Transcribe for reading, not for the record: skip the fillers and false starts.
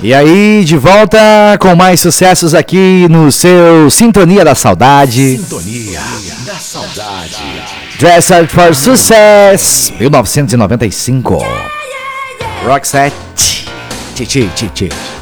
E aí, de volta com mais sucessos aqui no seu Sintonia da Saudade. Sintonia da Saudade. Dressed for Success, 1995. Roxette. Tchê.